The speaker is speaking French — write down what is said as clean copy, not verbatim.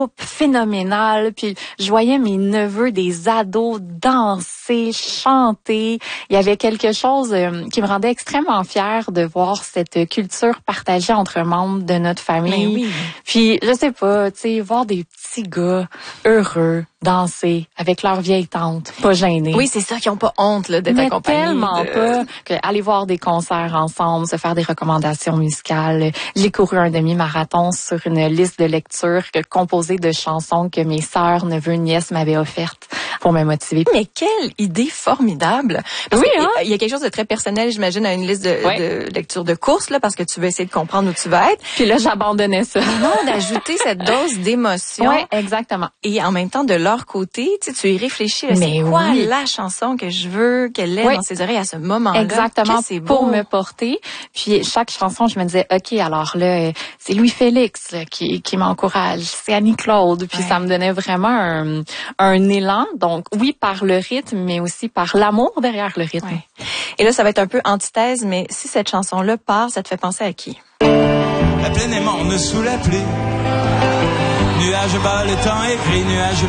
phénoménal, puis je voyais mes neveux, des ados danser, chanter. Il y avait quelque chose qui me rendait extrêmement fière de voir cette culture partagée entre membres de notre famille. Mais oui. Puis je sais pas, tu sais, voir des petits gars heureux danser avec leur vieille tante, pas gênés. Oui, c'est ça, qui ont pas honte là d'être accompagnés. Tellement pas que aller voir des concerts ensemble, se faire des recommandations musicales. J'ai couru un demi-marathon sur une liste de lecture composée de chansons que mes sœurs, neveux, nièces m'avaient offertes pour me motiver. Mais quelle idée formidable! Parce oui, il y a quelque chose de très personnel, j'imagine, à une liste de lecture de courses là, parce que tu veux essayer de comprendre où tu vas être. Puis là, j'abandonnais ça. Non, d'ajouter cette dose d'émotion. Oui, exactement. Et en même temps, de leur côté, tu y réfléchis. Là, c'est quoi la chanson que je veux qu'elle ait dans ses oreilles à ce moment-là? Exactement, c'est beau. Pour me porter. Puis chaque chanson, je me disais, OK, alors là, c'est Louis-Félix là, qui m'encourage. C'est Annie-Claude. Puis ça me donnait vraiment un élan. Donc oui, par le rythme, mais aussi par l'amour derrière le rythme. Ouais. Et là, ça va être un peu antithèse, mais si cette chanson-là part, ça te fait penser à qui? La plaine est morne sous la pluie. Nuage bas, le temps est gris, nuage